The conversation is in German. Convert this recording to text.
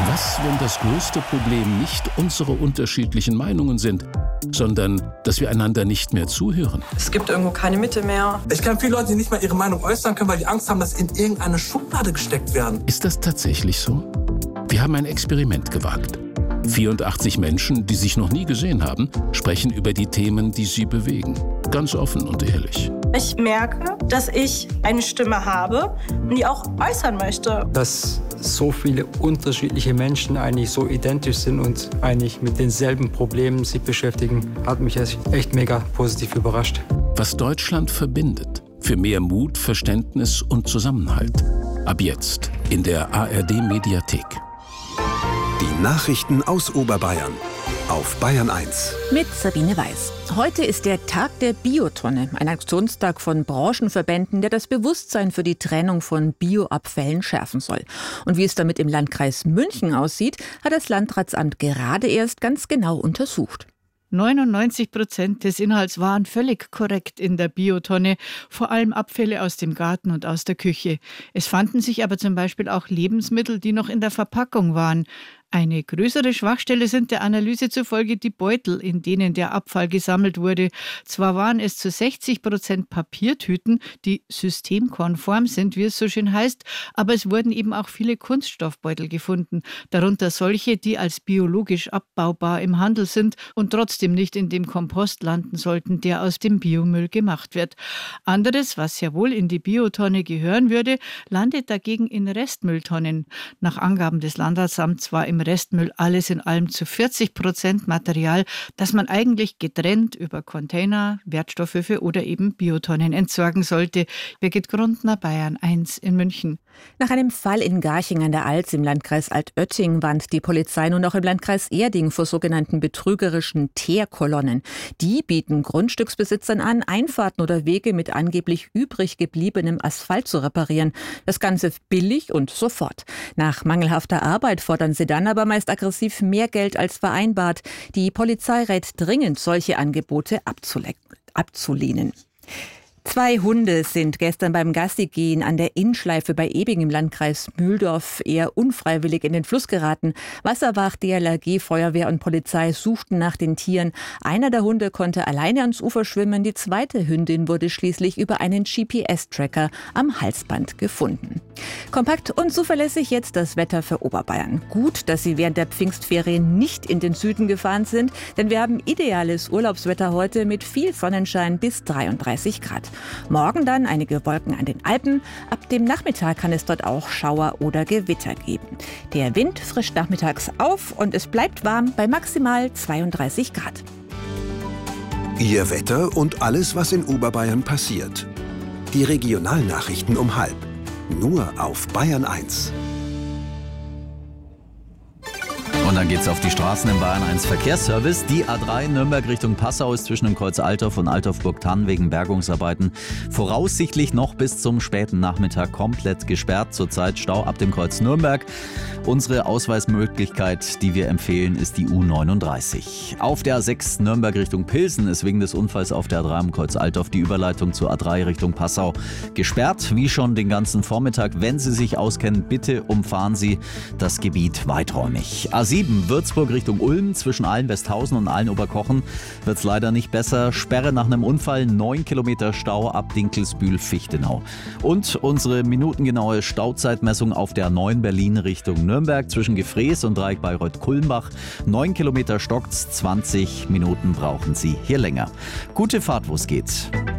Was, wenn das größte Problem nicht unsere unterschiedlichen Meinungen sind, sondern dass wir einander nicht mehr zuhören? Es gibt irgendwo keine Mitte mehr. Ich kenne viele Leute, die nicht mal ihre Meinung äußern können, weil die Angst haben, dass sie in irgendeine Schublade gesteckt werden. Ist das tatsächlich so? Wir haben ein Experiment gewagt. 84 Menschen, die sich noch nie gesehen haben, sprechen über die Themen, die sie bewegen. Ganz offen und ehrlich. Ich merke, dass ich eine Stimme habe und die auch äußern möchte. Dass so viele unterschiedliche Menschen eigentlich so identisch sind und eigentlich mit denselben Problemen sich beschäftigen, hat mich echt mega positiv überrascht. Was Deutschland verbindet. Für mehr Mut, Verständnis und Zusammenhalt. Ab jetzt in der ARD-Mediathek. Die Nachrichten aus Oberbayern auf Bayern 1. Mit Sabine Weiß. Heute ist der Tag der Biotonne, ein Aktionstag von Branchenverbänden, der das Bewusstsein für die Trennung von Bioabfällen schärfen soll. Und wie es damit im Landkreis München aussieht, hat das Landratsamt gerade erst ganz genau untersucht. 99% des Inhalts waren völlig korrekt in der Biotonne, vor allem Abfälle aus dem Garten und aus der Küche. Es fanden sich aber zum Beispiel auch Lebensmittel, die noch in der Verpackung waren. Eine größere Schwachstelle sind der Analyse zufolge die Beutel, in denen der Abfall gesammelt wurde. Zwar waren es zu 60% Papiertüten, die systemkonform sind, wie es so schön heißt, aber es wurden eben auch viele Kunststoffbeutel gefunden, darunter solche, die als biologisch abbaubar im Handel sind und trotzdem nicht in dem Kompost landen sollten, der aus dem Biomüll gemacht wird. Anderes, was ja wohl in die Biotonne gehören würde, landet dagegen in Restmülltonnen. Nach Angaben des Landratsamts war im Restmüll alles in allem zu 40% Material, das man eigentlich getrennt über Container, Wertstoffhöfe oder eben Biotonnen entsorgen sollte. Birgit Grundner, Bayern 1 in München. Nach einem Fall in Garching an der Alz im Landkreis Altötting warnt die Polizei nun auch im Landkreis Erding vor sogenannten betrügerischen Teerkolonnen. Die bieten Grundstücksbesitzern an, Einfahrten oder Wege mit angeblich übrig gebliebenem Asphalt zu reparieren. Das Ganze billig und sofort. Nach mangelhafter Arbeit fordern sie dann aber meist aggressiv mehr Geld als vereinbart. Die Polizei rät dringend, solche Angebote abzulehnen. 2 Hunde sind gestern beim Gassigehen an der Innschleife bei Ebing im Landkreis Mühldorf eher unfreiwillig in den Fluss geraten. Wasserwacht, DLRG, Feuerwehr und Polizei suchten nach den Tieren. Einer der Hunde konnte alleine ans Ufer schwimmen. Die zweite Hündin wurde schließlich über einen GPS-Tracker am Halsband gefunden. Kompakt und zuverlässig jetzt das Wetter für Oberbayern. Gut, dass Sie während der Pfingstferien nicht in den Süden gefahren sind, denn wir haben ideales Urlaubswetter heute mit viel Sonnenschein bis 33 Grad. Morgen dann einige Wolken an den Alpen. Ab dem Nachmittag kann es dort auch Schauer oder Gewitter geben. Der Wind frischt nachmittags auf und es bleibt warm bei maximal 32 Grad. Ihr Wetter und alles, was in Oberbayern passiert. Die Regionalnachrichten um 12:30. Nur auf Bayern 1. Und dann geht's auf die Straßen im Bayern 1 Verkehrsservice. Die A3 Nürnberg Richtung Passau ist zwischen dem Kreuz Altdorf und Altdorf-Burgthann wegen Bergungsarbeiten voraussichtlich noch bis zum späten Nachmittag komplett gesperrt. Zurzeit Stau ab dem Kreuz Nürnberg. Unsere Ausweismöglichkeit, die wir empfehlen, ist die U39. Auf der A6 Nürnberg Richtung Pilsen ist wegen des Unfalls auf der A3 am Kreuz Altdorf die Überleitung zur A3 Richtung Passau gesperrt. Wie schon den ganzen Vormittag. Wenn Sie sich auskennen, bitte umfahren Sie das Gebiet weiträumig. A7 Würzburg Richtung Ulm zwischen Ahlen-Westhausen und Ahlen-Oberkochen wird es leider nicht besser. Sperre nach einem Unfall, 9 Kilometer Stau ab Dinkelsbühl-Fichtenau. Und unsere minutengenaue Stauzeitmessung auf der 9 Berlin Richtung Nürnberg zwischen Gefrees und Dreieck Bayreuth-Kulmbach. 9 Kilometer stockt's, 20 Minuten brauchen Sie hier länger. Gute Fahrt, wo es geht.